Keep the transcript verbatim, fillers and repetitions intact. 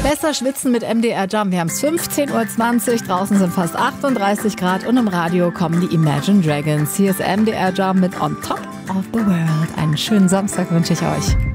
Besser schwitzen mit M D R Jump. Wir haben es fünfzehn Uhr zwanzig, draußen sind fast achtunddreißig Grad und im Radio kommen die Imagine Dragons. Hier ist M D R Jump mit On Top of the World. Einen schönen Samstag wünsche ich euch.